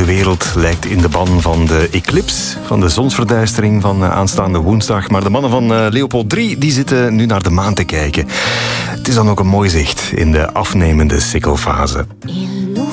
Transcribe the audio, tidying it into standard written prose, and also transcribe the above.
wereld lijkt in de ban van de eclips, van de zonsverduistering van aanstaande woensdag. Maar de mannen van Leopold 3 die zitten nu naar de maan te kijken. Het is dan ook een mooi zicht in de afnemende sikkelfase.